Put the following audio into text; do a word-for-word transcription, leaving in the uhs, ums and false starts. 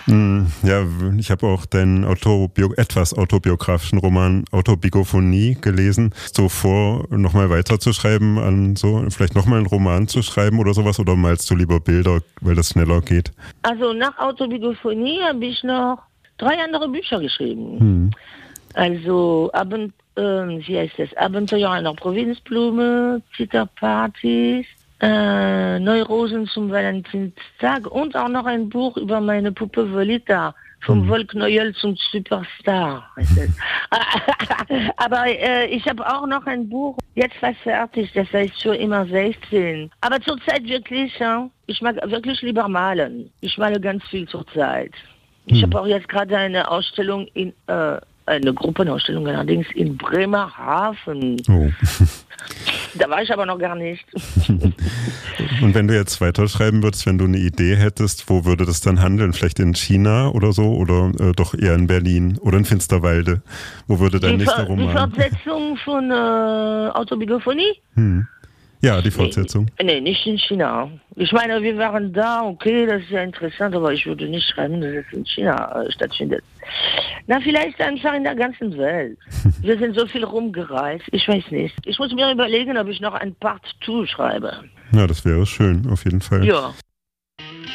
Mm, ja, ich habe auch deinen Autobio- etwas autobiografischen Roman Autobigophonie gelesen. Hast du vor, nochmal weiterzuschreiben, an so vielleicht nochmal einen Roman zu schreiben oder sowas, oder malst du lieber Bilder, weil das schneller geht? Also nach Autobigophonie habe ich noch drei andere Bücher geschrieben. Hm. Also Abend, äh, wie heißt das? Abenteuer einer Provinzblume, Zitterpartys, äh, Neurosen zum Valentinstag und auch noch ein Buch über meine Puppe Volita. Vom hm. Wollknäuel zum Superstar. Aber äh, ich habe auch noch ein Buch, jetzt fast fertig, das heißt für immer sechzehn. Aber zurzeit wirklich, ja, ich mag wirklich lieber malen. Ich male ganz viel zurzeit. Ich hm. habe auch jetzt gerade eine Ausstellung in, äh, eine Gruppenausstellung allerdings in Bremerhaven. Oh. Da war ich aber noch gar nicht. Und wenn du jetzt weiterschreiben würdest, wenn du eine Idee hättest, wo würde das dann handeln? Vielleicht in China oder so? Oder äh, doch eher in Berlin? Oder in Finsterwalde? Wo würde dein die nächster Ver- Roman? Die Fortsetzung von äh, Autobigophonie? Hm. Ja, die Fortsetzung. Nee, nee, nicht in China. Ich meine, wir waren da, okay, das ist ja interessant, aber ich würde nicht schreiben, dass es in China äh, stattfindet. Na, vielleicht einfach in der ganzen Welt. Wir sind so viel rumgereist, ich weiß nicht. Ich muss mir überlegen, ob ich noch ein Part zwei schreibe. Ja, das wäre schön, auf jeden Fall. Ja.